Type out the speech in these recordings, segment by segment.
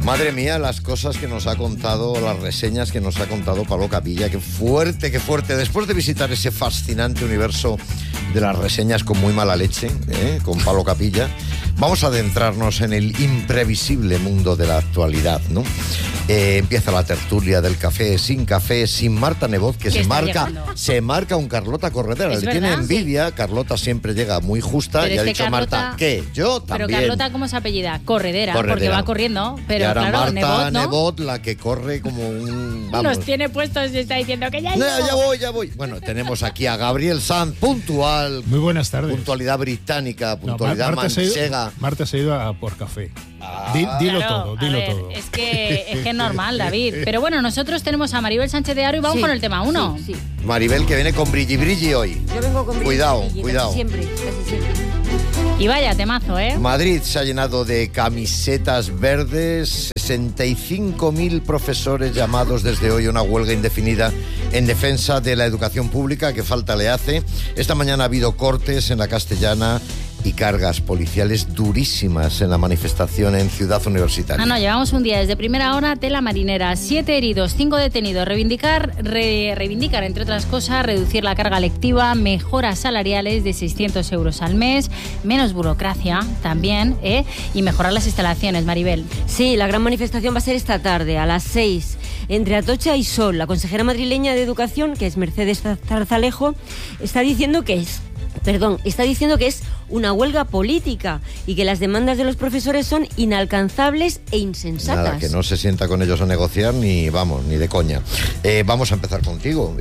Madre mía, las cosas que nos ha contado, las reseñas que nos ha contado Pablo Capilla. Qué fuerte, qué fuerte. Después de visitar ese fascinante universo de las reseñas con muy mala leche, con Pablo Capilla, vamos a adentrarnos en el imprevisible mundo de la actualidad, ¿no? Empieza la tertulia del café, sin Marta Nebot, que se marca un Carlota Corredera. Le tiene envidia, sí. Carlota siempre llega muy justa. Pero y ha dicho Carlota, Marta, ¿qué? Yo también. Pero Carlota, ¿cómo se apellida? Corredera, porque va corriendo. Pero y ahora claro, Marta Nebot, ¿no? Nebot, la que corre como un... Vamos. Nos tiene puestos y está diciendo que ya voy. Bueno, tenemos aquí a Gabriel Sanz, puntual. Muy buenas tardes. Puntualidad británica, puntualidad manchega. Marta se ha ido a por café. Dilo todo. Es que es normal, David. Pero bueno, nosotros tenemos a Maribel Sánchez de Haro y vamos con el tema 1. Sí. Maribel, que viene con brilli hoy. Yo vengo con brilli. Cuidado. Casi siempre. Y vaya temazo, ¿eh? Madrid se ha llenado de camisetas verdes, 65.000 profesores llamados desde hoy a una huelga indefinida en defensa de la educación pública, que falta le hace. Esta mañana ha habido cortes en la Castellana y cargas policiales durísimas en la manifestación en Ciudad Universitaria. Llevamos un día desde primera hora, tela marinera, 7 heridos, 5 detenidos. Reivindicar, entre otras cosas, reducir la carga lectiva, mejoras salariales de 600 euros al mes, menos burocracia también, y mejorar las instalaciones, Maribel. Sí, la gran manifestación va a ser esta tarde, a las 6, entre Atocha y Sol. La consejera madrileña de Educación, que es Mercedes Zarzalejo, está diciendo que es una huelga política y que las demandas de los profesores son inalcanzables e insensatas. Nada, que no se sienta con ellos a negociar ni de coña. Vamos a empezar contigo.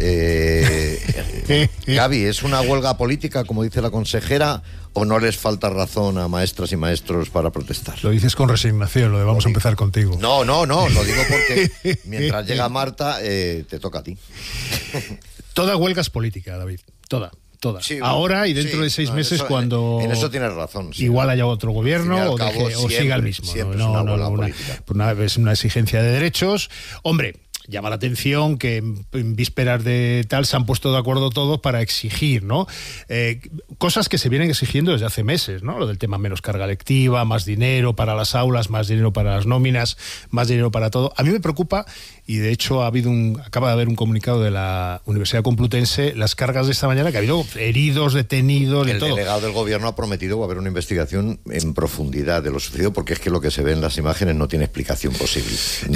Gaby, ¿es una huelga política, como dice la consejera, o no les falta razón a maestras y maestros para protestar? Lo dices con resignación, vamos a empezar contigo. No, lo digo porque mientras llega Marta, te toca a ti. Toda huelga es política, David, toda. Sí, ahora y dentro de 6 meses, cuando en eso tienes razón, sí. Igual haya otro gobierno o siga el mismo. Es una exigencia de derechos. Hombre, llama la atención que en vísperas de tal se han puesto de acuerdo todos para exigir, ¿no? Cosas que se vienen exigiendo desde hace meses, ¿no? Lo del tema menos carga lectiva, más dinero para las aulas, más dinero para las nóminas, más dinero para todo. A mí me preocupa, y de hecho acaba de haber un comunicado de la Universidad Complutense, las cargas de esta mañana, que ha habido heridos, detenidos, de todo. El delegado del gobierno ha prometido que va a haber una investigación en profundidad de lo sucedido, porque es que lo que se ve en las imágenes no tiene explicación posible.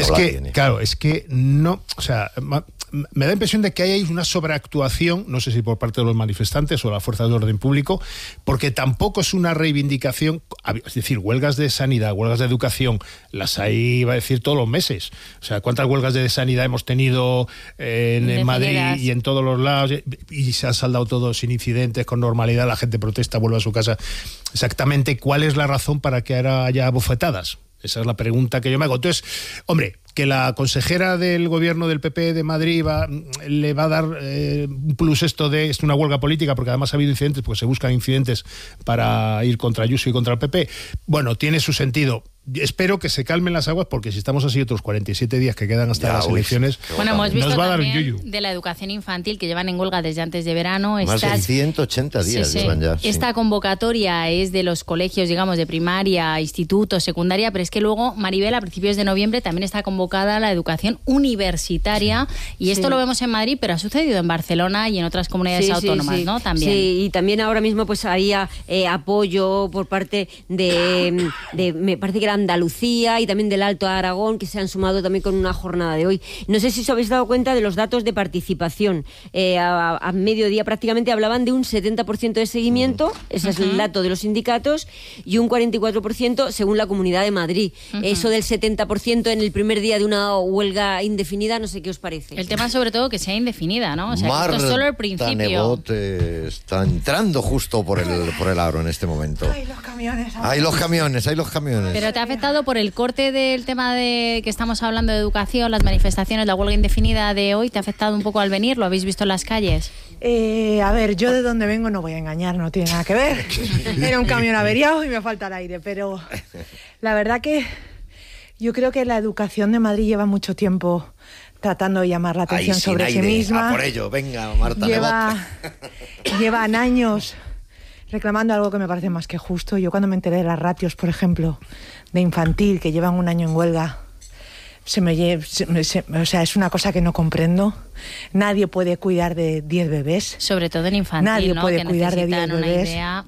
No, o sea, me da la impresión de que hay una sobreactuación, no sé si por parte de los manifestantes o las fuerzas de orden público, porque tampoco es una reivindicación, es decir, huelgas de sanidad, huelgas de educación, las hay, iba a decir, todos los meses. O sea, ¿cuántas huelgas de sanidad hemos tenido en Madrid y en todos los lados? Y se ha saldado todo sin incidentes, con normalidad, la gente protesta, vuelve a su casa. Exactamente, ¿cuál es la razón para que ahora haya bofetadas? Esa es la pregunta que yo me hago. Entonces, hombre, que la consejera del gobierno del PP de Madrid le va a dar un plus esto de una huelga política, porque además ha habido incidentes, porque se buscan incidentes para ir contra Ayuso y contra el PP. Bueno, tiene su sentido. Espero que se calmen las aguas, porque si estamos así otros 47 días que quedan hasta las elecciones, hemos visto nos va a dar un yuyu. De la educación infantil, que llevan en huelga desde antes de verano. Más de 180 días llevan ya. Sí. Esta convocatoria es de los colegios, digamos, de primaria, instituto, secundaria, pero es que luego, Maribel, a principios de noviembre también está convocada la educación universitaria, y esto lo vemos en Madrid, pero ha sucedido en Barcelona y en otras comunidades autónomas, ¿no? También. Sí, y también ahora mismo pues había apoyo por parte de me parece que era Andalucía y también del Alto Aragón, que se han sumado también con una jornada de hoy. No sé si os habéis dado cuenta de los datos de participación. A mediodía prácticamente hablaban de un 70% de seguimiento, ese es el dato de los sindicatos, y un 44% según la Comunidad de Madrid. Eso del 70% en el primer día de una huelga indefinida, no sé qué os parece. El tema sobre todo que sea indefinida, ¿no? O sea, Marta esto es solo el principio. Nebot está entrando justo por el aro en este momento. Ay, los camiones. Hay los camiones. Pero te ha afectado por el corte del tema de que estamos hablando de educación, las manifestaciones, la huelga indefinida de hoy? ¿Te ha afectado un poco al venir? ¿Lo habéis visto en las calles? A ver, yo de donde vengo no voy a engañar, no tiene nada que ver. Era un camión averiado y me falta el aire, pero la verdad que yo creo que la educación de Madrid lleva mucho tiempo tratando de llamar la atención sobre sí misma. Por ello, venga, Marta. Llevan años reclamando algo que me parece más que justo. Yo cuando me enteré de las ratios, por ejemplo, de infantil, que llevan un año en huelga, o sea, es una cosa que no comprendo. Nadie puede cuidar de 10 bebés. Sobre todo en infantil, Nadie ¿no? puede Que cuidar de 10 necesitan una bebés. idea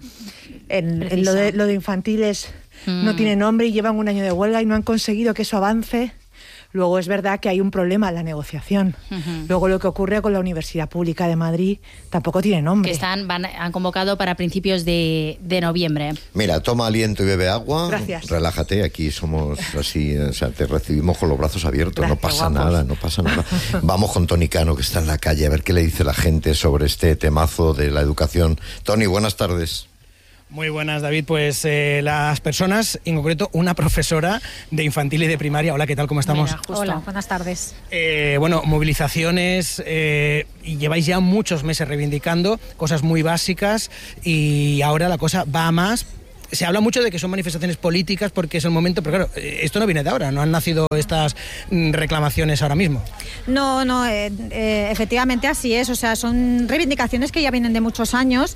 Lo de infantiles no tiene nombre y llevan un año de huelga y no han conseguido que eso avance. Luego es verdad que hay un problema en la negociación. Luego lo que ocurre con la Universidad Pública de Madrid tampoco tiene nombre. Que han convocado para principios de noviembre. Mira, toma aliento y bebe agua. Gracias. Relájate, aquí somos así, o sea, te recibimos con los brazos abiertos. Gracias, no pasa guapos. nada, no pasa nada. Vamos con Toni Cano, que está en la calle, a ver qué le dice la gente sobre este temazo de la educación. Toni, buenas tardes. Muy buenas, David. Pues las personas, en concreto una profesora de infantil y de primaria. Hola, ¿qué tal? ¿Cómo estamos? Mira, Hola, buenas tardes. Bueno, movilizaciones, y lleváis ya muchos meses reivindicando cosas muy básicas y ahora la cosa va a más. Se habla mucho de que son manifestaciones políticas porque es el momento, pero claro, esto no viene de ahora, no han nacido estas reclamaciones ahora mismo. No, efectivamente así es, o sea, son reivindicaciones que ya vienen de muchos años,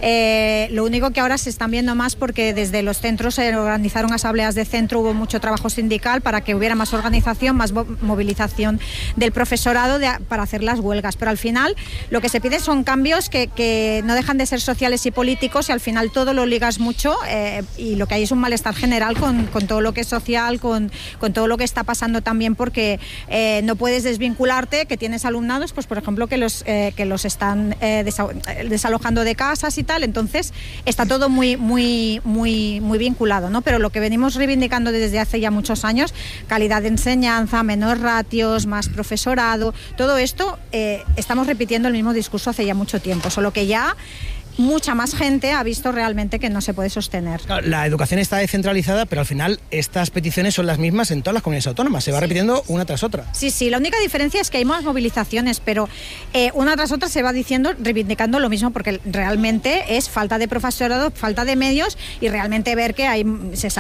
lo único que ahora se están viendo más porque desde los centros se organizaron asambleas de centro, hubo mucho trabajo sindical para que hubiera más organización, más movilización del profesorado para hacer las huelgas, pero al final lo que se pide son cambios que no dejan de ser sociales y políticos y al final todo lo ligas mucho. Y lo que hay es un malestar general con todo lo que es social, con todo lo que está pasando también, porque no puedes desvincularte, que tienes alumnados, pues por ejemplo, que los están desalojando de casas y tal, entonces está todo muy vinculado, ¿no? Pero lo que venimos reivindicando desde hace ya muchos años, calidad de enseñanza, menos ratios, más profesorado, todo esto, estamos repitiendo el mismo discurso hace ya mucho tiempo, solo que ya mucha más gente ha visto realmente que no se puede sostener. La educación está descentralizada, pero al final estas peticiones son las mismas en todas las comunidades autónomas, se va repitiendo una tras otra. Sí, la única diferencia es que hay más movilizaciones, pero una tras otra se va diciendo, reivindicando lo mismo, porque realmente es falta de profesorado, falta de medios y realmente ver que hay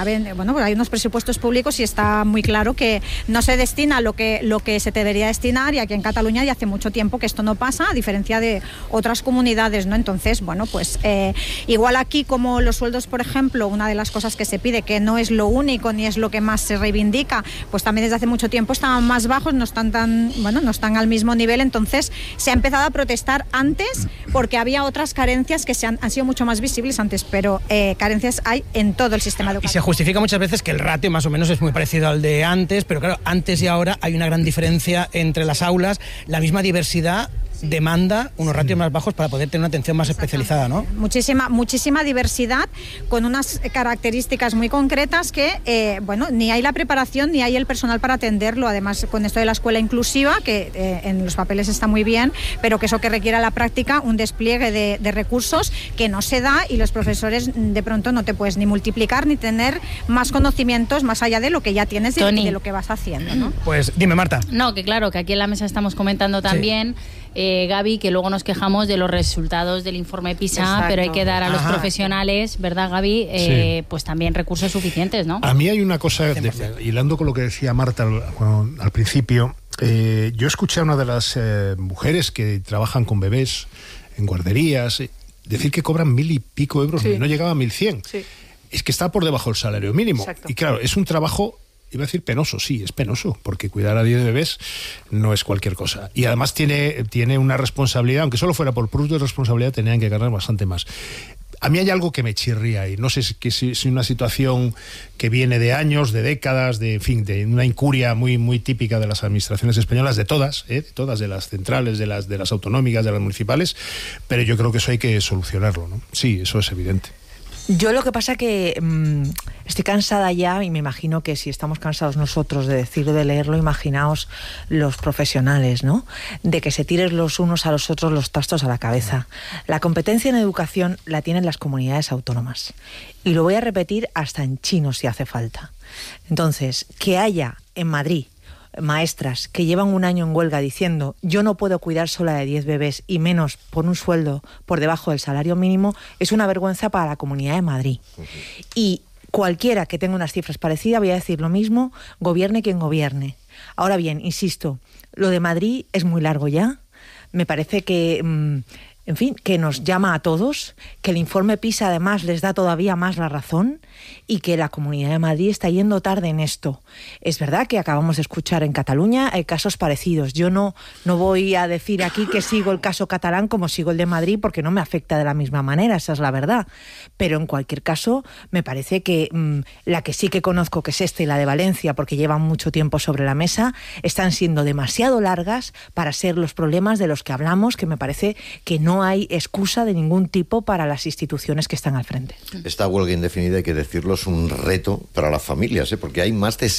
unos presupuestos públicos y está muy claro que no se destina lo que se debería destinar, y aquí en Cataluña ya hace mucho tiempo que esto no pasa, a diferencia de otras comunidades, ¿no? Entonces, pues igual aquí como los sueldos, por ejemplo, una de las cosas que se pide, que no es lo único ni es lo que más se reivindica, pues también desde hace mucho tiempo estaban más bajos, no están al mismo nivel, entonces se ha empezado a protestar antes porque había otras carencias que han sido mucho más visibles antes, pero carencias hay en todo el sistema educativo. Y se justifica muchas veces que el ratio más o menos es muy parecido al de antes, pero claro, antes y ahora hay una gran diferencia entre las aulas, la misma diversidad demanda unos ratios más bajos para poder tener una atención más especializada, ¿no? Muchísima diversidad con unas características muy concretas que, ni hay la preparación ni hay el personal para atenderlo. Además, con esto de la escuela inclusiva, que en los papeles está muy bien, pero que eso que requiere a la práctica un despliegue de recursos que no se da, y los profesores de pronto no te puedes ni multiplicar ni tener más conocimientos más allá de lo que ya tienes y de lo que vas haciendo, ¿no? Pues dime, Marta. No, que claro, que aquí en la mesa estamos comentando también... Sí. Gaby, que luego nos quejamos de los resultados del informe PISA, exacto, pero hay que dar a los profesionales, ¿verdad, Gaby? Sí. Pues también recursos suficientes, ¿no? A mí hay una cosa, hilando con lo que decía Marta al principio, yo escuché a una de las mujeres que trabajan con bebés en guarderías decir que cobran 1.000 y pico euros, no llegaba a 1.100. Sí. Es que está por debajo del salario mínimo. Exacto. Y claro, es un trabajo... Iba a decir penoso, sí, es penoso, porque cuidar a 10 bebés no es cualquier cosa. Y además tiene una responsabilidad, aunque solo fuera por plus de responsabilidad, tenían que ganar bastante más. A mí hay algo que me chirría ahí. No sé si es una situación que viene de años, de décadas, de una incuria muy típica de las administraciones españolas, de todas, de las centrales, de las autonómicas, de las municipales, pero yo creo que eso hay que solucionarlo, ¿no? Sí, eso es evidente. Yo lo que pasa que estoy cansada ya, y me imagino que si estamos cansados nosotros de decirlo, de leerlo, imaginaos los profesionales, ¿no? De que se tiren los unos a los otros los trastos a la cabeza. La competencia en educación la tienen las comunidades autónomas. Y lo voy a repetir hasta en chino si hace falta. Entonces, que haya en Madrid maestras que llevan un año en huelga diciendo yo no puedo cuidar sola de 10 bebés y menos por un sueldo por debajo del salario mínimo, es una vergüenza para la Comunidad de Madrid. Y cualquiera que tenga unas cifras parecidas, voy a decir lo mismo, gobierne quien gobierne. Ahora bien, insisto, lo de Madrid es muy largo ya. Me parece que en fin, que nos llama a todos, que el informe PISA además les da todavía más la razón y que la Comunidad de Madrid está yendo tarde en esto. Es verdad que acabamos de escuchar en Cataluña casos parecidos. Yo no voy a decir aquí que sigo el caso catalán como sigo el de Madrid porque no me afecta de la misma manera, esa es la verdad. Pero en cualquier caso, me parece que la que sí que conozco, que es esta y la de Valencia, porque llevan mucho tiempo sobre la mesa, están siendo demasiado largas para ser los problemas de los que hablamos, que me parece que no hay excusa de ningún tipo para las instituciones que están al frente. Esta huelga indefinida, hay que decirlo, es un reto para las familias, porque hay más de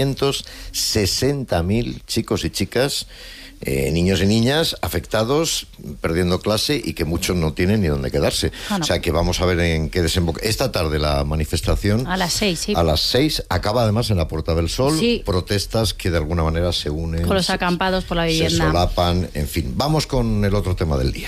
660.000 chicos y chicas, niños y niñas afectados, perdiendo clase y que muchos no tienen ni dónde quedarse. O sea que vamos a ver en qué desemboca. Esta tarde la manifestación a las 6, sí. A las 6 acaba además en la Puerta del Sol. Sí. Protestas que de alguna manera se unen. Con los acampados por la vivienda. Se solapan, en fin. Vamos con el otro tema del día.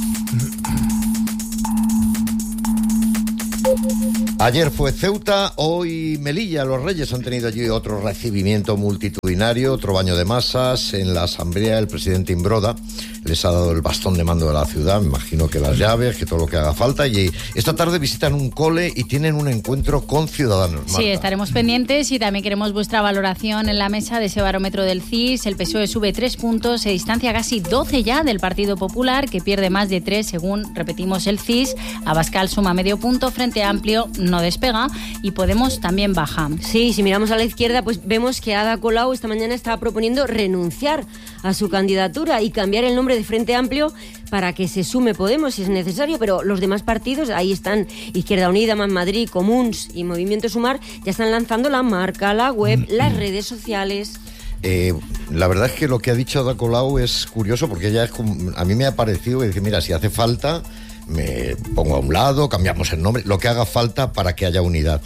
Ayer fue Ceuta, hoy Melilla. Los Reyes han tenido allí otro recibimiento multitudinario, otro baño de masas. En la asamblea el presidente Imbroda les ha dado el bastón de mando de la ciudad, me imagino que las llaves, que todo lo que haga falta. Y esta tarde visitan un cole y tienen un encuentro con ciudadanos. Marta. Sí, estaremos pendientes y también queremos vuestra valoración en la mesa de ese barómetro del CIS. El PSOE sube 3 puntos, se distancia casi 12 ya del Partido Popular, que pierde más de 3 según, repetimos, el CIS. Abascal suma medio punto, Frente Amplio no despega y Podemos también baja. Sí, si miramos a la izquierda, pues vemos que Ada Colau esta mañana estaba proponiendo renunciar a su candidatura y cambiar el nombre de Frente Amplio para que se sume Podemos si es necesario, pero los demás partidos, ahí están Izquierda Unida, Más Madrid, Comuns y Movimiento Sumar, ya están lanzando la marca, la web, las redes sociales. La verdad es que lo que ha dicho Ada Colau es curioso porque ella es como, a mí me ha parecido que dice, mira, si hace falta me pongo a un lado, cambiamos el nombre, lo que haga falta para que haya unidad.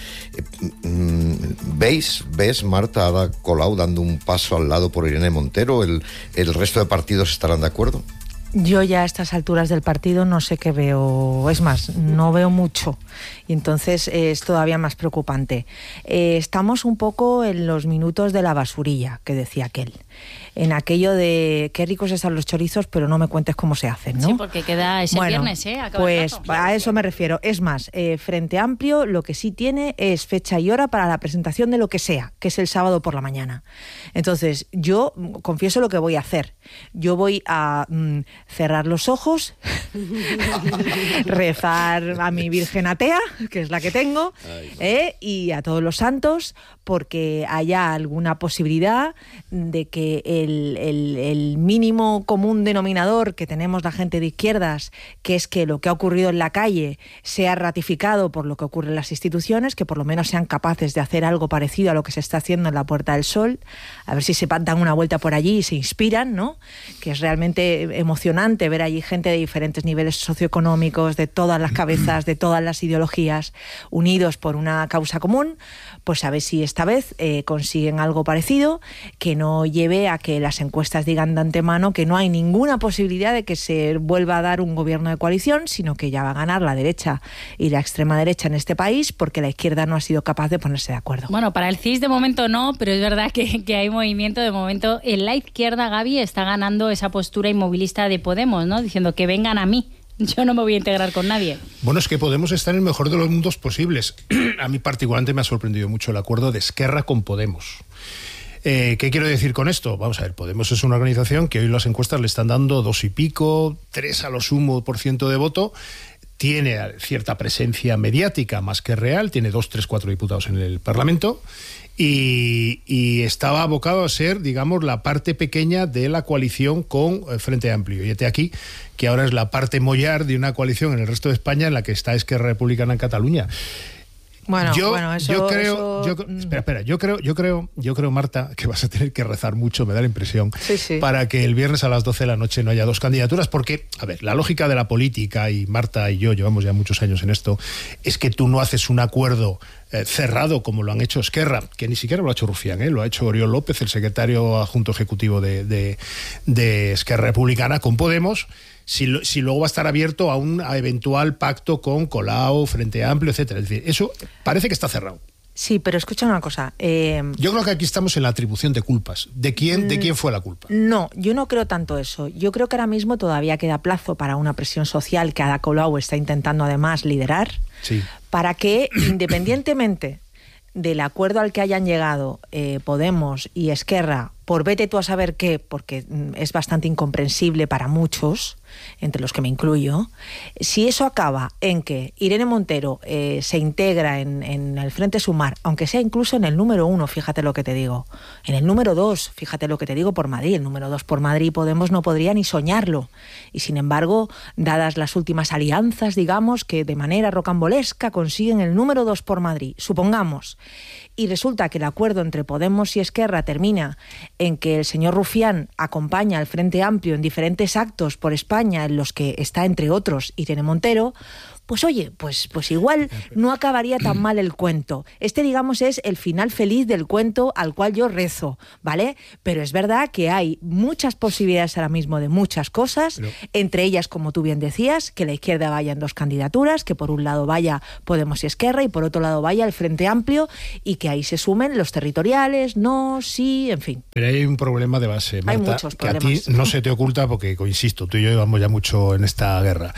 ¿Ves, Marta, Ada Colau dando un paso al lado por Irene Montero? ¿El resto de partidos estarán de acuerdo? Yo ya a estas alturas del partido no sé qué veo, es más, no veo mucho y entonces es todavía más preocupante. Estamos un poco en los minutos de la basurilla, que decía aquel. En aquello de qué ricos están los chorizos, pero no me cuentes cómo se hacen, ¿no? Sí, porque queda ese viernes, pues a eso me refiero. Es más, Frente Amplio lo que sí tiene es fecha y hora para la presentación de lo que sea, que es el sábado por la mañana. Entonces, yo confieso lo que voy a hacer. Yo voy a cerrar los ojos, rezar a mi Virgen Atea, que es la que tengo, y a todos los santos, porque haya alguna posibilidad de que el mínimo común denominador que tenemos la gente de izquierdas, que es que lo que ha ocurrido en la calle sea ratificado por lo que ocurre en las instituciones, que por lo menos sean capaces de hacer algo parecido a lo que se está haciendo en la Puerta del Sol, a ver si se dan una vuelta por allí y se inspiran, ¿no? Que es realmente emocionante ver allí gente de diferentes niveles socioeconómicos, de todas las cabezas, de todas las ideologías, unidos por una causa común. Pues a ver si esta vez consiguen algo parecido, que no lleve a que las encuestas digan de antemano que no hay ninguna posibilidad de que se vuelva a dar un gobierno de coalición, sino que ya va a ganar la derecha y la extrema derecha en este país porque la izquierda no ha sido capaz de ponerse de acuerdo. Bueno, para el CIS de momento no, pero es verdad que hay movimiento. De momento en la izquierda, Gaby, está ganando esa postura inmovilista de Podemos, ¿no? Diciendo que vengan a mí. Yo no me voy a integrar con nadie. Bueno, es que Podemos está en el mejor de los mundos posibles. A mí particularmente me ha sorprendido mucho el acuerdo de Esquerra con Podemos. ¿Qué quiero decir con esto? Vamos a ver, Podemos es una organización que hoy las encuestas le están dando 2 y pico, 3 a lo sumo % de voto. Tiene cierta presencia mediática más que real, tiene 2, 3, 4 diputados en el Parlamento y estaba abocado a ser, digamos, la parte pequeña de la coalición con Frente Amplio. Y este aquí, que ahora es la parte mollar de una coalición en el resto de España en la que está Esquerra Republicana en Cataluña. Yo creo, Marta, que vas a tener que rezar mucho, me da la impresión, para que el viernes a las 12 de la noche no haya 2 candidaturas, porque, a ver, la lógica de la política, y Marta y yo llevamos ya muchos años en esto, es que tú no haces un acuerdo cerrado como lo han hecho Esquerra, que ni siquiera lo ha hecho Rufián, lo ha hecho Oriol López, el secretario adjunto ejecutivo de Esquerra Republicana con Podemos. Si luego va a estar abierto a un eventual pacto con Colau, Frente Amplio, etcétera. Es decir, eso parece que está cerrado. Sí, pero escucha una cosa. Yo creo que aquí estamos en la atribución de culpas. ¿De quién fue la culpa? No, yo no creo tanto eso. Yo creo que ahora mismo todavía queda plazo para una presión social que Ada Colau está intentando además liderar, Sí. para que, independientemente del acuerdo al que hayan llegado Podemos y Esquerra, por vete tú a saber qué, porque es bastante incomprensible para muchos, entre los que me incluyo, si eso acaba en que Irene Montero se integra en el Frente Sumar, aunque sea incluso en el número 1, fíjate lo que te digo, en el número 2, fíjate lo que te digo por Madrid, el número 2 por Madrid Podemos no podría ni soñarlo, y sin embargo, dadas las últimas alianzas, digamos, que de manera rocambolesca consiguen el número 2 por Madrid, supongamos, y resulta que el acuerdo entre Podemos y Esquerra termina en que el señor Rufián acompaña al Frente Amplio en diferentes actos por España, en los que está, entre otros, Irene Montero, pues oye, pues igual no acabaría tan mal el cuento. Este, digamos, es el final feliz del cuento al cual yo rezo, ¿vale? Pero es verdad que hay muchas posibilidades ahora mismo de muchas cosas, entre ellas, como tú bien decías, que la izquierda vaya en 2 candidaturas, que por un lado vaya Podemos y Esquerra y por otro lado vaya el Frente Amplio, y que ahí se sumen los territoriales, no, sí, en fin. Pero hay un problema de base, Marta, Hay muchos que a problemas. ti no se te oculta porque, insisto, tú y yo llevamos ya mucho en esta guerra.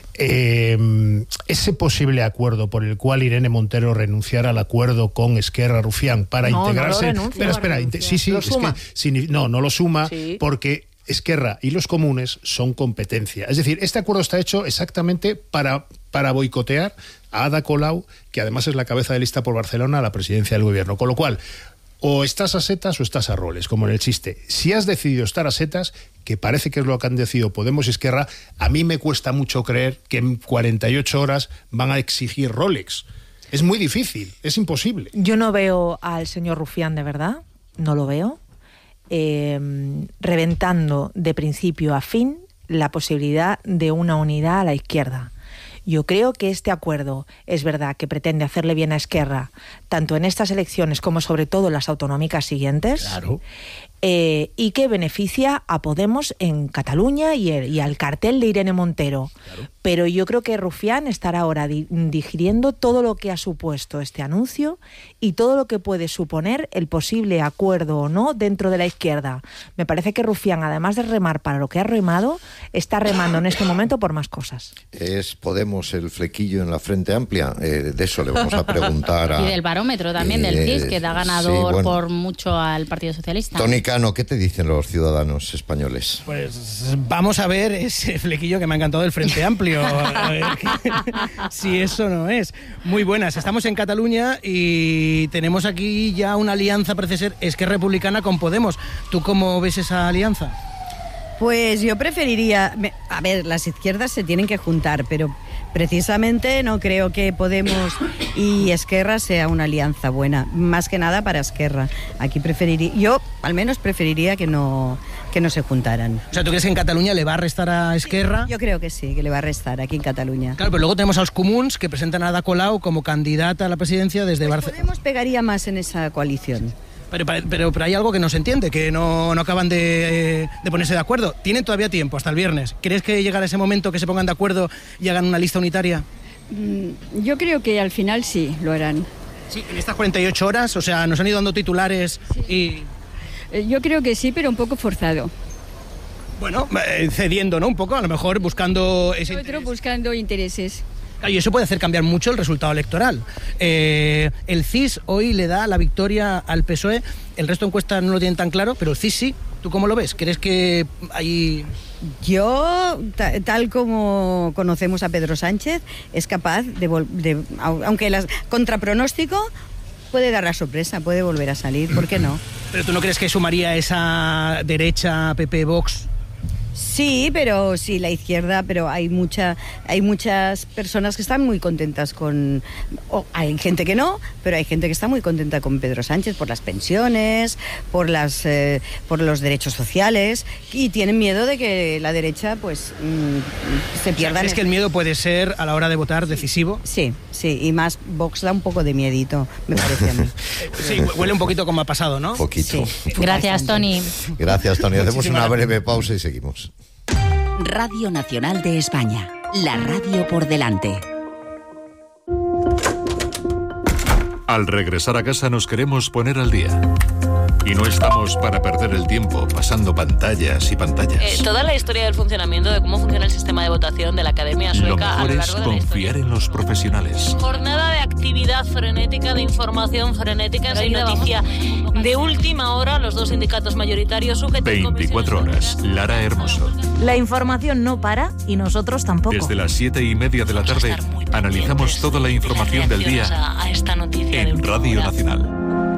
Ese posible acuerdo por el cual Irene Montero renunciara al acuerdo con Esquerra Rufián para integrarse... No lo renuncia, espera, sí, lo es suma. que no lo suma, Sí. porque Esquerra y los comunes son competencia. Es decir, este acuerdo está hecho exactamente para boicotear a Ada Colau, que además es la cabeza de lista por Barcelona a la presidencia del gobierno. Con lo cual, o estás a setas o estás a roles, como en el chiste. Si has decidido estar a setas, que parece que es lo que han decidido Podemos y Esquerra, a mí me cuesta mucho creer que en 48 horas van a exigir Rolex. Es muy difícil, es imposible. Yo no veo al señor Rufián, de verdad, no lo veo, reventando de principio a fin la posibilidad de una unidad a la izquierda. Yo creo que este acuerdo es verdad que pretende hacerle bien a Esquerra, tanto en estas elecciones como sobre todo en las autonómicas siguientes. Claro. Y que beneficia a Podemos en Cataluña y al cartel de Irene Montero. Claro. Pero yo creo que Rufián estará ahora digiriendo todo lo que ha supuesto este anuncio y todo lo que puede suponer el posible acuerdo o no dentro de la izquierda. Me parece que Rufián, además de remar para lo que ha remado, está remando en este momento por más cosas. ¿Es Podemos el flequillo en la Frente Amplia? De eso le vamos a preguntar a... Y del barómetro también, del CIS, que da ganador sí, bueno, por mucho al Partido Socialista. Tony Cano, ¿qué te dicen los ciudadanos españoles? Pues vamos a ver ese flequillo que me ha encantado del Frente Amplio. A ver si eso no es. Muy buenas. Estamos en Cataluña y tenemos aquí ya una alianza, parece ser, Esquerra Republicana con Podemos. ¿Tú cómo ves esa alianza? Pues yo preferiría... A ver, las izquierdas se tienen que juntar, pero precisamente no creo que Podemos y Esquerra sea una alianza buena. Más que nada para Esquerra. Aquí preferiría... Yo, al menos, preferiría que no se juntaran. O sea, ¿tú crees que en Cataluña le va a restar a Esquerra? Yo creo que sí, que le va a restar aquí en Cataluña. Claro, pero luego tenemos a los comuns que presentan a Ada Colau como candidata a la presidencia desde Barcelona. Podemos pegaría más en esa coalición. Pero hay algo que no se entiende, que no acaban de ponerse de acuerdo. Tienen todavía tiempo, hasta el viernes. ¿Crees que llegará ese momento que se pongan de acuerdo y hagan una lista unitaria? Yo creo que al final sí, lo harán. Sí, en estas 48 horas, o sea, nos han ido dando titulares y... Yo creo que sí, pero un poco forzado. Bueno, cediendo, ¿no? Un poco, a lo mejor buscando ese Otro interés. buscando intereses. Y eso puede hacer cambiar mucho el resultado electoral. El CIS hoy le da la victoria al PSOE. El resto de encuestas no lo tienen tan claro, pero el CIS sí. ¿Tú cómo lo ves? ¿Crees que hay...? Yo, tal como conocemos a Pedro Sánchez, es capaz de aunque contra pronóstico, puede dar la sorpresa, puede volver a salir, ¿por qué no? ¿Pero tú no crees que sumaría esa derecha PP-Vox? Sí, pero sí, la izquierda, pero hay muchas personas que están muy contentas con... hay gente que no, pero hay gente que está muy contenta con Pedro Sánchez por las pensiones, por los derechos sociales, y tienen miedo de que la derecha pues se pierda. ¿Crees que el miedo puede ser, a la hora de votar, decisivo? Sí, y más Vox da un poco de miedito, me parece a mí. Sí, huele un poquito como ha pasado, ¿no? Poquito. Sí. Gracias, Tony. Gracias, Tony. Hacemos Muchísimas una gracias. breve pausa y seguimos. Radio Nacional de España, la radio por delante. Al regresar a casa nos queremos poner al día. Y no estamos para perder el tiempo pasando pantallas y pantallas. Toda la historia del funcionamiento, de cómo funciona el sistema de votación de la Academia Sueca. Lo mejor a lo largo es de confiar en los profesionales. Jornada de actividad frenética, de información frenética. Hay noticia de última hora. Los dos sindicatos mayoritarios sujetos. 24 horas. Lara Hermoso. La información no para y nosotros tampoco. Desde las 7:30 de la tarde analizamos toda la información del día a esta noticia en Radio Nacional.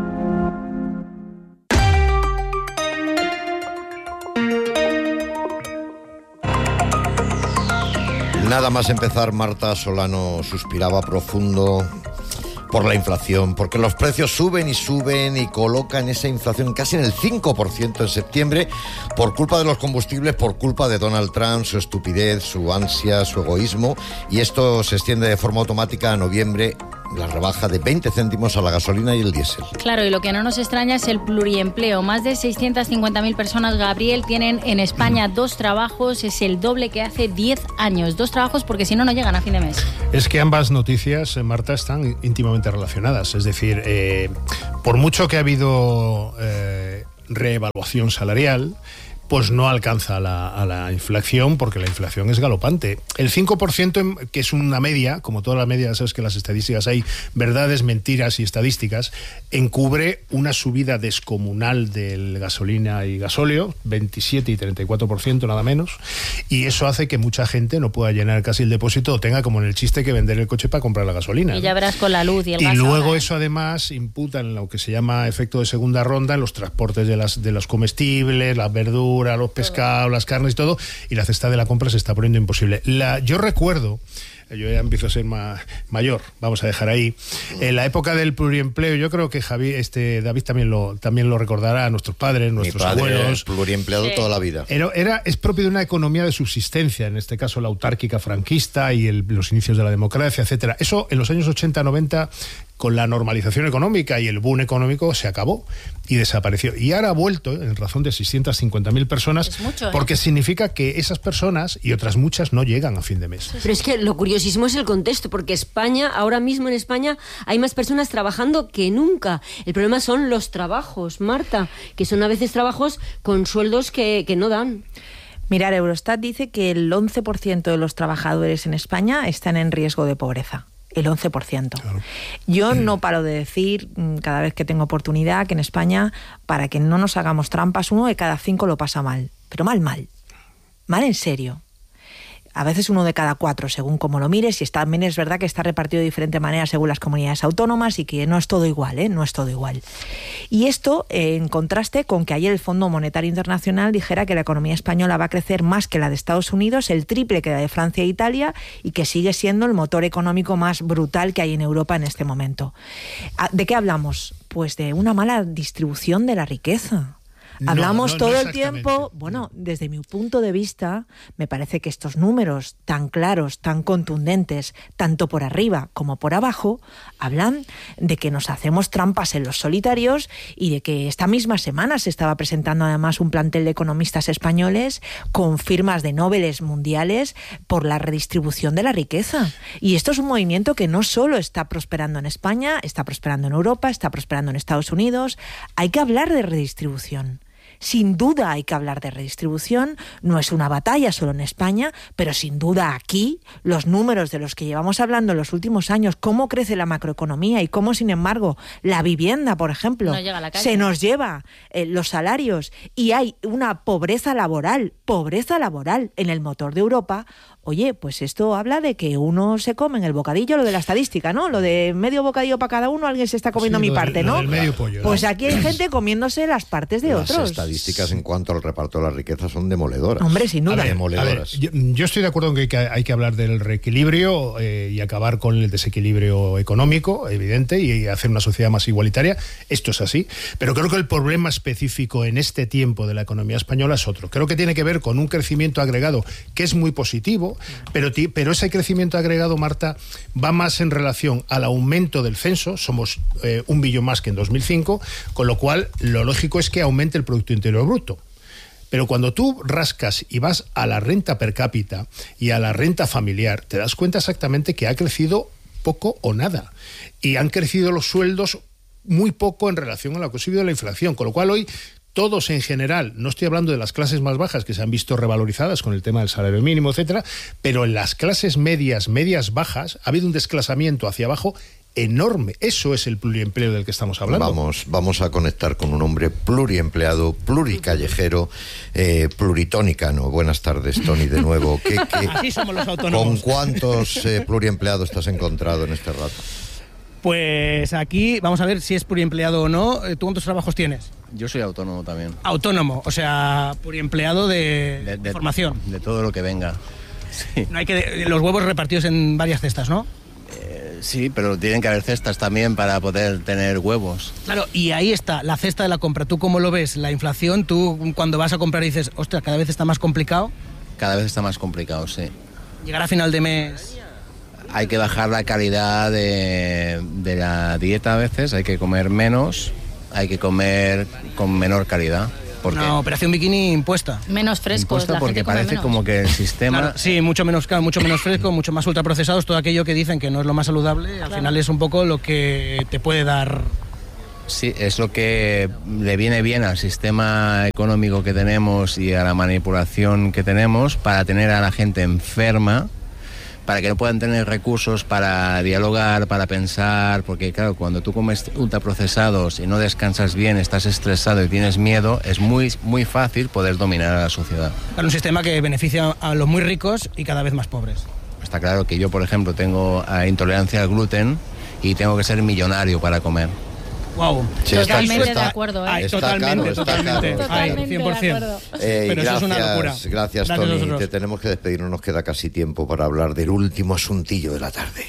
Nada más empezar, Marta Solano suspiraba profundo por la inflación, porque los precios suben y colocan esa inflación casi en el 5% en septiembre por culpa de los combustibles, por culpa de Donald Trump, su estupidez, su ansia, su egoísmo, y esto se extiende de forma automática a noviembre, la rebaja de 20 céntimos a la gasolina y el diésel. Claro, y lo que no nos extraña es el pluriempleo. Más de 650.000 personas, Gabriel, tienen en España 2 trabajos, es el doble que hace 10 años. 2 trabajos porque si no, no llegan a fin de mes. Es que ambas noticias, Marta, están íntimamente relacionadas. Es decir, por mucho que ha habido reevaluación salarial, pues no alcanza a la inflación, porque la inflación es galopante. El 5%, que es una media, como toda la media, sabes que en las estadísticas hay verdades, mentiras y estadísticas, encubre una subida descomunal del gasolina y gasóleo, 27 y 34% nada menos, y eso hace que mucha gente no pueda llenar casi el depósito o tenga, como en el chiste, que vender el coche para comprar la gasolina. Y ya verás con la luz y el gas. Y luego ahora, eso además imputa en lo que se llama efecto de segunda ronda en los transportes de los comestibles, las verduras, los pescados, las carnes y todo, y la cesta de la compra se está poniendo imposible. Yo recuerdo, yo ya empiezo a ser mayor, vamos a dejar ahí, en la época del pluriempleo, yo creo que David también lo recordará, a nuestros padres, nuestros abuelos. Pluriempleado toda la vida. Es propio de una economía de subsistencia, en este caso la autárquica franquista y los inicios de la democracia, etcétera. Eso en los años 80-90, con la normalización económica y el boom económico, se acabó y desapareció. Y ahora ha vuelto en razón de 650.000 personas, es mucho, porque significa que esas personas y otras muchas no llegan a fin de mes. Pero es que lo curiosísimo es el contexto, porque ahora mismo en España hay más personas trabajando que nunca. El problema son los trabajos, Marta, que son a veces trabajos con sueldos que no dan. Mirar, Eurostat dice que el 11% de los trabajadores en España están en riesgo de pobreza. El 11%. Claro. Yo no paro de decir, cada vez que tengo oportunidad, que en España, para que no nos hagamos trampas, 1 de cada 5 lo pasa mal. Pero mal. Mal en serio. A veces 1 de cada 4, según como lo mires, y también es verdad que está repartido de diferente manera según las comunidades autónomas y que no es todo igual, no es todo igual. Y esto en contraste con que ayer el Fondo Monetario Internacional dijera que la economía española va a crecer más que la de Estados Unidos, el triple que la de Francia e Italia, y que sigue siendo el motor económico más brutal que hay en Europa en este momento. ¿De qué hablamos? Pues de una mala distribución de la riqueza. Hablamos todo el tiempo, desde mi punto de vista, me parece que estos números tan claros, tan contundentes, tanto por arriba como por abajo, hablan de que nos hacemos trampas en los solitarios y de que esta misma semana se estaba presentando además un plantel de economistas españoles con firmas de Nobeles mundiales por la redistribución de la riqueza. Y esto es un movimiento que no solo está prosperando en España, está prosperando en Europa, está prosperando en Estados Unidos. Hay que hablar de redistribución. Sin duda hay que hablar de redistribución, no es una batalla solo en España, pero sin duda aquí los números de los que llevamos hablando en los últimos años, cómo crece la macroeconomía y cómo, sin embargo, la vivienda, por ejemplo, se nos lleva los salarios y hay una pobreza laboral en el motor de Europa. Oye, pues esto habla de que uno se come en el bocadillo, lo de la estadística, ¿no? Lo de medio bocadillo para cada uno, alguien se está comiendo mi parte, ¿no? Del medio pollo, ¿no? Pues aquí hay gente comiéndose las partes de otros. Las estadísticas en cuanto al reparto de la riqueza son demoledoras. Hombre, sin duda. Demoledoras. Yo estoy de acuerdo en que hay que hablar del reequilibrio y acabar con el desequilibrio económico, evidente, y hacer una sociedad más igualitaria. Esto es así. Pero creo que el problema específico en este tiempo de la economía española es otro. Creo que tiene que ver con un crecimiento agregado que es muy positivo, pero ese crecimiento agregado, Marta, va más en relación al aumento del censo. Somos 1 billón más que en 2005, con lo cual lo lógico es que aumente el Producto Interior Bruto. Pero cuando tú rascas y vas a la renta per cápita y a la renta familiar, te das cuenta exactamente que ha crecido poco o nada. Y han crecido los sueldos muy poco en relación a lo que ha subido la inflación, con lo cual hoy todos en general, no estoy hablando de las clases más bajas que se han visto revalorizadas con el tema del salario mínimo, etcétera, pero en las clases medias bajas ha habido un desclasamiento hacia abajo enorme. Eso es el pluriempleo del que estamos hablando. Vamos a conectar con un hombre pluriempleado, pluricallejero, pluritónicano. Buenas tardes, Tony, de nuevo. Así somos los autónomos. ¿Con cuántos pluriempleados te has encontrado en este rato? Pues aquí vamos a ver si es pluriempleado o no. ¿Tú cuántos trabajos tienes? Yo soy autónomo también. Autónomo, o sea, pluriempleado de formación. De todo lo que venga. Sí. No hay los huevos repartidos en varias cestas, ¿no? Sí, pero tienen que haber cestas también para poder tener huevos. Claro, y ahí está, la cesta de la compra. ¿Tú cómo lo ves? La inflación, tú cuando vas a comprar dices, ostras, cada vez está más complicado. Cada vez está más complicado, sí. Llegar a final de mes... Hay que bajar la calidad de la dieta a veces, hay que comer menos, hay que comer con menor calidad. Una operación bikini impuesta. Menos frescos, impuesta porque parece como que el sistema... Claro, sí, mucho menos fresco, mucho más ultraprocesados, todo aquello que dicen que no es lo más saludable, al final es un poco lo que te puede dar... Sí, es lo que le viene bien al sistema económico que tenemos y a la manipulación que tenemos para tener a la gente enferma, para que no puedan tener recursos para dialogar, para pensar, porque claro, cuando tú comes ultraprocesados y no descansas bien, estás estresado y tienes miedo, es muy, muy fácil poder dominar a la sociedad. Claro, un sistema que beneficia a los muy ricos y cada vez más pobres. Está claro que yo, por ejemplo, tengo intolerancia al gluten y tengo que ser millonario para comer. Wow, sí, totalmente de acuerdo, ¿eh? Totalmente, 100%. Pero eso es una locura. Gracias, Tony. Te tenemos que despedir, no nos queda casi tiempo para hablar del último asuntillo de la tarde.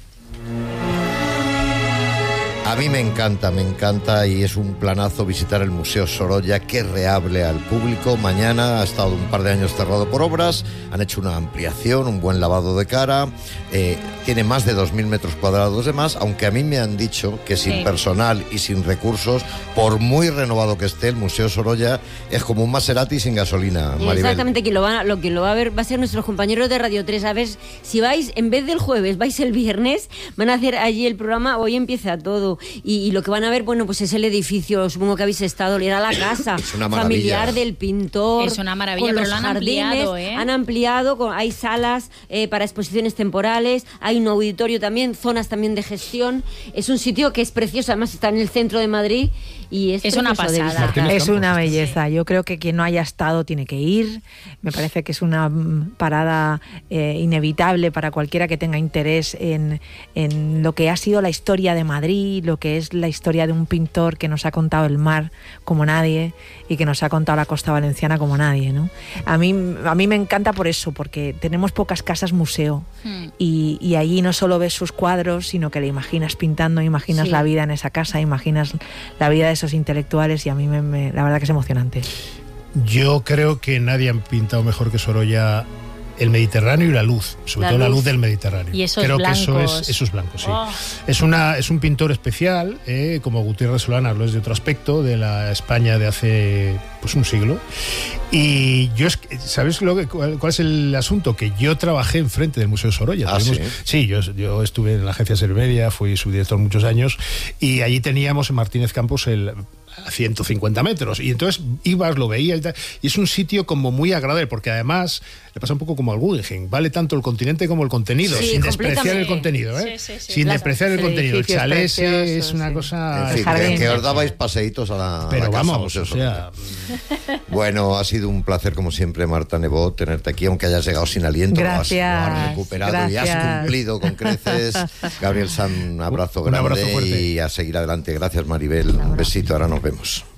A mí me encanta y es un planazo visitar el Museo Sorolla, que reabre al público. Mañana ha estado un par de años cerrado por obras, han hecho una ampliación, un buen lavado de cara, tiene más de 2.000 metros cuadrados de más, aunque a mí me han dicho que sin personal y sin recursos, por muy renovado que esté, el Museo Sorolla es como un Maserati sin gasolina, Maribel. Exactamente, lo que lo va a ver va a ser nuestros compañeros de Radio 3. A ver si vais, en vez del jueves, vais el viernes, van a hacer allí el programa Hoy Empieza Todo. Y lo que van a ver, bueno, pues es el edificio, supongo que habéis estado, era la casa familiar del pintor. Es una maravilla, pero lo han ampliado, ¿eh? Han ampliado, hay salas para exposiciones temporales, hay un auditorio también, zonas también de gestión. Es un sitio que es precioso, además está en el centro de Madrid y es una pasada. Es una belleza. Yo creo que quien no haya estado tiene que ir. Me parece que es una parada inevitable para cualquiera que tenga interés en lo que ha sido la historia de Madrid, lo que es la historia de un pintor que nos ha contado el mar como nadie y que nos ha contado la costa valenciana como nadie, ¿no? A mí me encanta por eso, porque tenemos pocas casas museo y allí no solo ves sus cuadros, sino que le imaginas pintando, imaginas la vida en esa casa, imaginas la vida de esos intelectuales, y a mí la verdad que es emocionante. Yo creo que nadie ha pintado mejor que Sorolla el Mediterráneo y la luz, sobre todo la luz del Mediterráneo. Y esos creo blancos. Que esos blancos, sí. Oh. Es un pintor especial, como Gutiérrez Solana lo es de otro aspecto, de la España de hace pues un siglo. Y yo, ¿sabes cuál es el asunto? Que yo trabajé enfrente del Museo Sorolla. Sí, yo estuve en la agencia Sermedia, fui subdirector muchos años, y allí teníamos en Martínez Campos a 150 metros, y entonces ibas, lo veías y es un sitio como muy agradable, porque además le pasa un poco como al Guggenheim, vale tanto el continente como el contenido, sin despreciar el contenido, sin despreciar el contenido. El chalet es una cosa... En fin, que os dabais paseitos a la casa Museo Sorolla. Bueno, ha sido un placer como siempre, Marta Nebot, tenerte aquí, aunque hayas llegado sin aliento. Gracias. Lo has recuperado y has cumplido con creces. Gabriel San, un abrazo grande, un abrazo fuerte. Y a seguir adelante. Gracias, Maribel, un besito, ahora nos vemos.